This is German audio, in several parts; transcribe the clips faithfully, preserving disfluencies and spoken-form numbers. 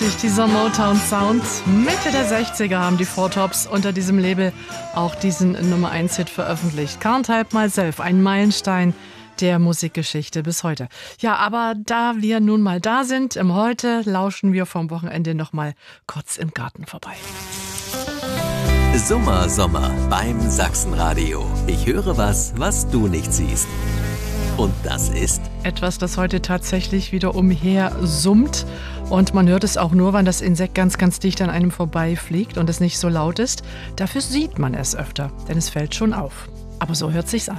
Dieser Motown-Sound. Mitte der sechziger haben die Four Tops unter diesem Label auch diesen Nummer eins Hit veröffentlicht. Can't Help Myself, ein Meilenstein der Musikgeschichte bis heute. Ja, aber da wir nun mal da sind, im Heute lauschen wir vom Wochenende noch mal kurz im Garten vorbei. Sommer, Sommer beim Sachsenradio. Ich höre was, was du nicht siehst. Und das ist etwas, das heute tatsächlich wieder umher summt. Und man hört es auch nur, wenn das Insekt ganz, ganz dicht an einem vorbeifliegt und es nicht so laut ist. Dafür sieht man es öfter, denn es fällt schon auf. Aber so hört sich's an.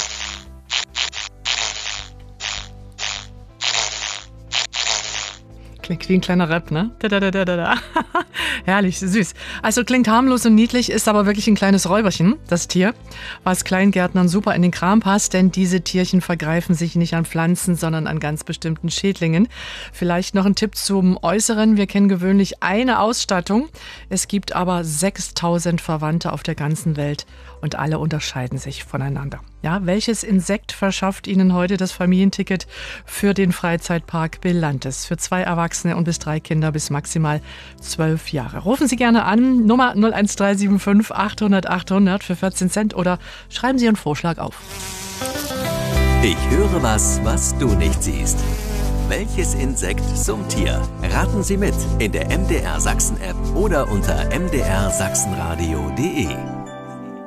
Klingt wie ein kleiner Rap, ne? Da, da, da, da, da. Herrlich, süß. Also klingt harmlos und niedlich, ist aber wirklich ein kleines Räuberchen, das Tier, was Kleingärtnern super in den Kram passt, denn diese Tierchen vergreifen sich nicht an Pflanzen, sondern an ganz bestimmten Schädlingen. Vielleicht noch ein Tipp zum Äußeren. Wir kennen gewöhnlich eine Ausstattung. Es gibt aber sechstausend Verwandte auf der ganzen Welt und alle unterscheiden sich voneinander. Ja, welches Insekt verschafft Ihnen heute das Familienticket für den Freizeitpark Belantes? Für zwei Erwachsene und bis drei Kinder bis maximal zwölf Jahre. Rufen Sie gerne an, Nummer null eins drei sieben fünf achthundert achthundert für vierzehn Cent oder schreiben Sie Ihren Vorschlag auf. Ich höre was, was du nicht siehst. Welches Insekt summt hier? Raten Sie mit in der M D R Sachsen App oder unter m d r sachsenradio punkt d e.